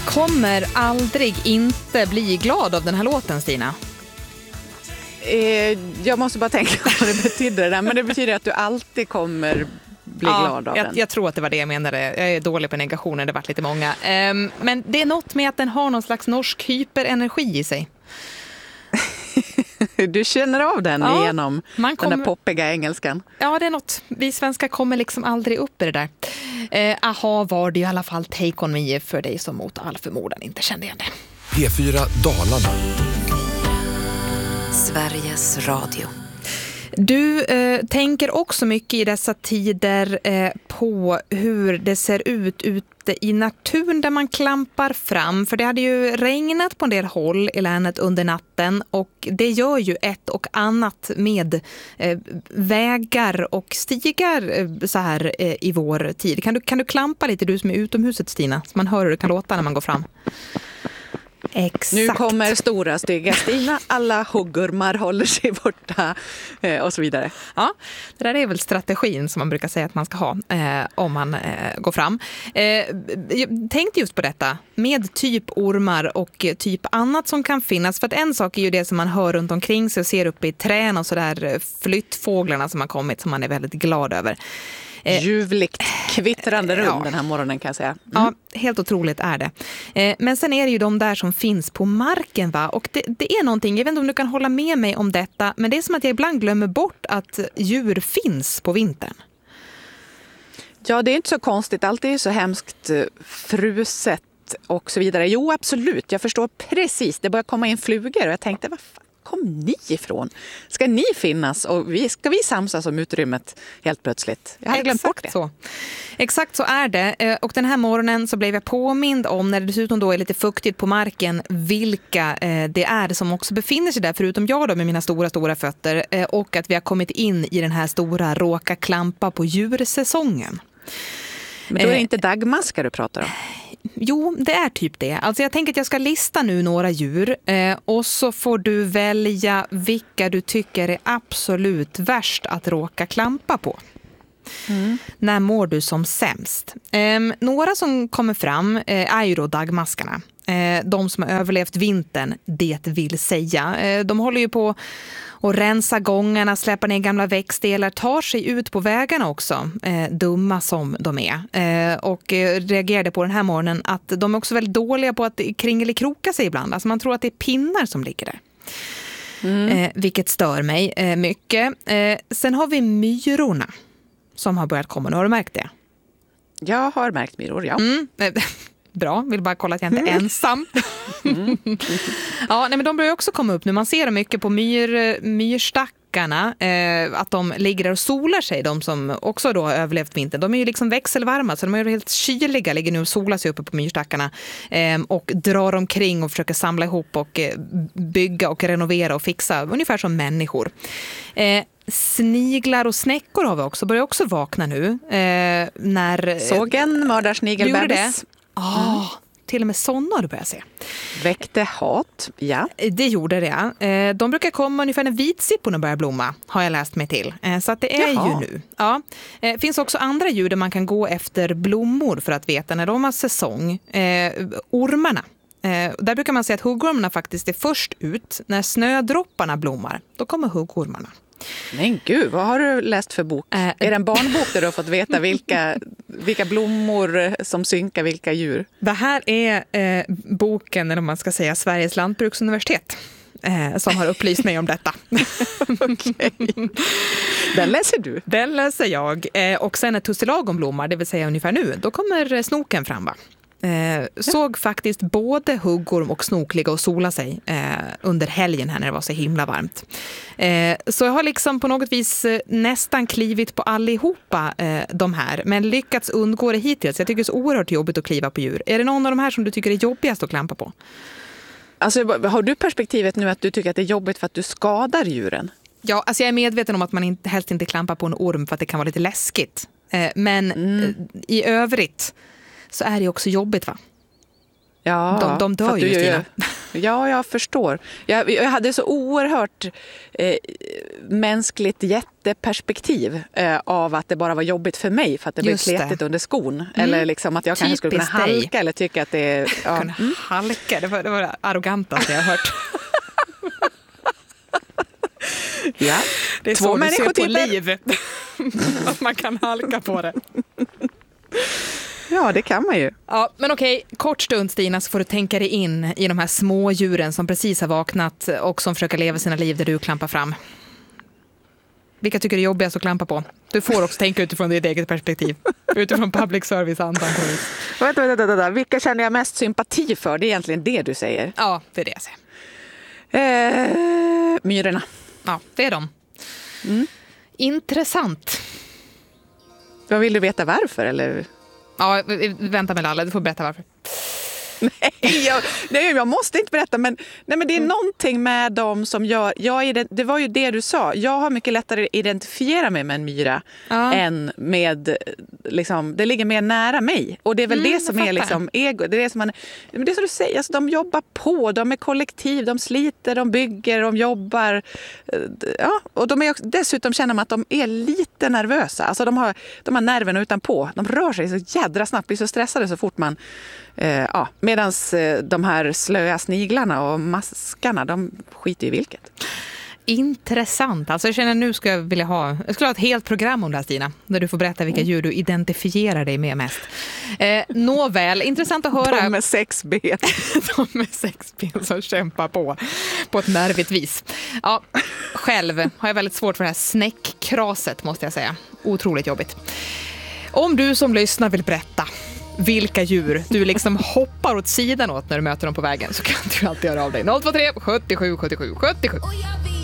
kommer aldrig inte bli glad av den här låten, Stina. Jag måste bara tänka på vad det betyder där. Men det betyder att du alltid kommer bli glad av den. Jag tror att det var det jag menade. Jag är dålig på negationer, det har varit lite många. Men det är något med att den har någon slags norsk hyperenergi i sig. Du känner av den genom den där poppiga engelskan. Ja, det är något. Vi svenskar kommer liksom aldrig upp i det där. Aha, var det i alla fall Take On Me för dig som mot all förmodan inte kände igen det. P4 Dalarna. Sveriges Radio. Du tänker också mycket i dessa tider på hur det ser ut ute i naturen där man klampar fram. För det hade ju regnat på en del håll i länet under natten och det gör ju ett och annat med vägar och stigar så här i vår tid. Kan du klampa lite, du som är utomhuset, Stina, så man hör hur det kan låta när man går fram? Exakt. Nu kommer stora stygga Stina, alla huggormar håller sig borta och så vidare. Ja, det där är väl strategin som man brukar säga att man ska ha om man går fram. Jag tänkte just på detta med typ ormar och typ annat som kan finnas. För att en sak är ju det som man hör runt omkring sig och ser uppe i trän och sådär flyttfåglarna som har kommit som man är väldigt glad över. Ljuvligt kvittrande rum den här morgonen kan jag säga. Ja, helt otroligt är det. Men sen är det ju de där som finns på marken, va? Och det är någonting, jag vet inte om du kan hålla med mig om detta, men det är som att jag ibland glömmer bort att djur finns på vintern. Ja, det är inte så konstigt. Allt är ju så hemskt fruset och så vidare. Jo, absolut. Jag förstår precis. Det börjar komma in flugor och jag tänkte, vad fan kom ni ifrån? Ska ni finnas och ska vi samsas om utrymmet helt plötsligt? Jag hade glömt bort det. Så. Exakt så är det. Och den här morgonen så blev jag påmind om, när det dessutom då är lite fuktigt på marken, vilka det är som också befinner sig där, förutom jag då med mina stora fötter. Och att vi har kommit in i den här stora råka klampa på djursäsongen. Men då är det inte dagmaskar du pratar om? Jo, det är typ det. Alltså jag tänker att jag ska lista nu några djur och så får du välja vilka du tycker är absolut värst att råka klampa på. När mår du som sämst? Några som kommer fram är ju då dagmaskarna. De som har överlevt vintern, det vill säga. De håller ju på att rensa gångarna, släppa ner gamla växtdelar, tar sig ut på vägarna också, dumma som de är. Och reagerade på den här morgonen att de är också väldigt dåliga på att kringelikroka sig ibland. Alltså man tror att det är pinnar som ligger där. Vilket stör mig mycket. Sen har vi myrorna som har börjat komma. Har du märkt det? Jag har märkt myror, ja. Bra, vill bara kolla att jag inte är ensam. Ja, nej, men de börjar också komma upp nu. Man ser mycket på myrstackarna att de ligger där och solar sig, de som också då har överlevt vintern. De är ju liksom växelvarma, så de är ju helt kyliga, ligger nu och solar sig uppe på myrstackarna och drar omkring och försöker samla ihop och bygga och renovera och fixa, ungefär som människor. Sniglar och snäckor har vi också, börjar också vakna nu. Såg en mördarsnigelbebis. Till och med sådana du börjar se. Väckte hat, ja. Det gjorde det. De brukar komma ungefär när vitsipporna börjar blomma, har jag läst mig till. Så att det är ju nu. Ja. Finns också andra djur där man kan gå efter blommor för att veta när de har säsong. Ormarna. Där brukar man säga att huggormarna faktiskt är först ut. När snödropparna blommar, då kommer huggormarna. Men gud, vad har du läst för bok? Är det en barnbok där du har fått veta vilka blommor som synkar vilka djur? Det här är boken, eller man ska säga Sveriges lantbruksuniversitet, som har upplyst mig om detta. Okay. Den läser du? Den läser jag. Och sen ett tussilagon blommar, det vill säga ungefär nu, då kommer snoken fram, va? Såg faktiskt både huggorm och snok ligga och sola sig under helgen här när det var så himla varmt. Så jag har liksom på något vis nästan klivit på allihopa de här, men lyckats undgå det hittills. Jag tycker det är så oerhört jobbigt att kliva på djur. Är det någon av de här som du tycker är jobbigast att klampa på? Alltså, har du perspektivet nu att du tycker att det är jobbigt för att du skadar djuren? Ja, alltså jag är medveten om att man helst inte klampar på en orm för att det kan vara lite läskigt. Men i övrigt så är det också jobbigt, va? Ja, de dör ju, Stina. Ja, jag förstår. Jag hade så oerhört mänskligt jätteperspektiv av att det bara var jobbigt för mig för att det blev kletigt under skon. Eller liksom att jag kanske skulle kunna halka eller tycka att det är... Ja. Halka, det var det arrogantaste jag har hört. Ja. Det är 2 så du ser på människotyper. liv. Att man kan halka på det. Ja, det kan man ju. Ja, men okej, kort stund Stina så får du tänka dig in i de här små djuren som precis har vaknat och som försöker leva sina liv där du klampar fram. Vilka tycker du är jobbigast att klampa på? Du får också tänka utifrån ditt eget perspektiv. Utifrån public service-andan. Vänta. Vilka känner jag mest sympati för? Det är egentligen det du säger. Ja, det är det jag säger. Myrorna. Ja, det är de. Intressant. Vad vill du veta varför? Eller? Ja, vänta med Lalle, du får berätta varför. Nej, jag måste inte berätta, men det är någonting med dem som gör... Det var ju det du sa. Jag har mycket lättare att identifiera mig med en myra än med... Liksom, det ligger mer nära mig. Och det är väl det som är liksom ego. Det är det som det är som du säger, alltså, de jobbar på, de är kollektiv, de sliter, de bygger, de jobbar. Ja, och dessutom känner man att de är lite nervösa. Alltså de har nerverna utanpå. De rör sig så jädra snabbt, blir så stressade så fort man... Medan de här slöa sniglarna och maskarna, de skiter i vilket. Intressant. Alltså jag känner nu ska jag vilja ha ett helt program om det här, Stina. Där du får berätta vilka djur du identifierar dig med mest. Nåväl, intressant att höra. De med 6 ben. De med 6 ben som kämpar på ett nervigt vis. Ja, själv har jag väldigt svårt för det här snäckkraset, måste jag säga. Otroligt jobbigt. Om du som lyssnar vill berätta vilka djur du liksom hoppar åt sidan åt när du möter dem på vägen, så kan du alltid göra av dig. 023 77 77 77.